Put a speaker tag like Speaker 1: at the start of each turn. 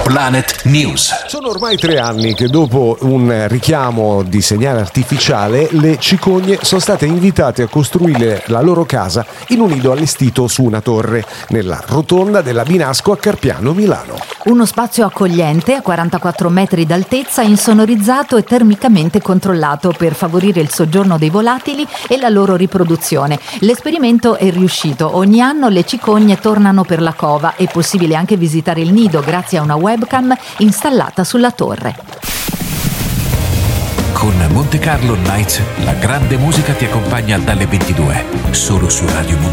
Speaker 1: Planet News.
Speaker 2: Sono ormai 3 anni che dopo un richiamo di segnale artificiale le cicogne sono state invitate a costruire la loro casa in un nido allestito su una torre nella rotonda della Binasco a Carpiano, Milano.
Speaker 3: Uno spazio accogliente a 44 metri d'altezza, insonorizzato e termicamente controllato per favorire il soggiorno dei volatili e la loro riproduzione. L'esperimento è riuscito. Ogni anno le cicogne tornano per la cova. È possibile anche visitare il nido grazie a una webcam installata sulla torre.
Speaker 1: Con Monte Carlo Nights, la grande musica ti accompagna dalle 22, solo su Radio Monte